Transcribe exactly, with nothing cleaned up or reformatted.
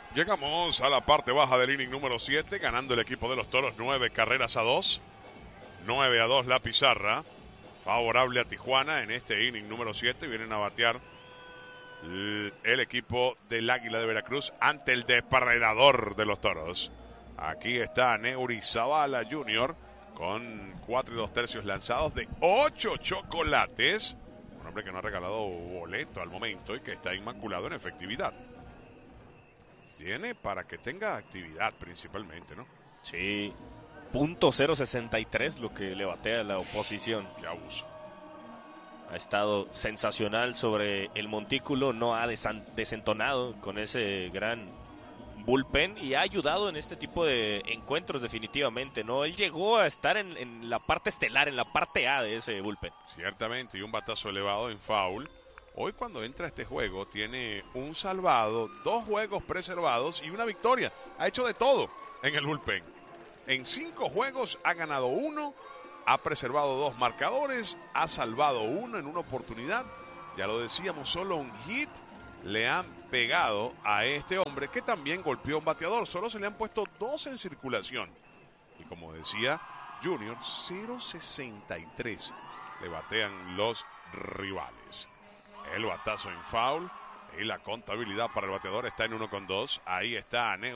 Llegamos a la parte baja del inning número siete, ganando el equipo de los Toros nueve carreras a dos. nueve a dos la pizarra. Favorable a Tijuana en este inning número siete. Vienen a batear el, el equipo del Águila de Veracruz ante el depredador de los Toros. Aquí está Neuri Zavala junior con cuatro y dos tercios lanzados de ocho chocolates. Un hombre que no ha regalado boleto al momento y que está inmaculado en efectividad. Tiene para que tenga actividad principalmente, ¿no? Sí, punto cero sesenta y tres lo que le batea la oposición. Qué abuso. Ha estado sensacional sobre el montículo, no ha desan- desentonado con ese gran bullpen y ha ayudado en este tipo de encuentros definitivamente, ¿no? Él llegó a estar en, en la parte estelar, en la parte A de ese bullpen. Ciertamente, y un batazo elevado en foul. Hoy cuando entra a este juego tiene un salvado, dos juegos preservados y una victoria. Ha hecho de todo en el bullpen. En cinco juegos ha ganado uno, ha preservado dos marcadores, ha salvado uno en una oportunidad. Ya lo decíamos, solo un hit le han pegado a este hombre que también golpeó un bateador. Solo se le han puesto dos en circulación. Y como decía Junior, cero sesenta y tres le batean los rivales. El batazo en foul y la contabilidad para el bateador está en uno con dos. Ahí está Neu.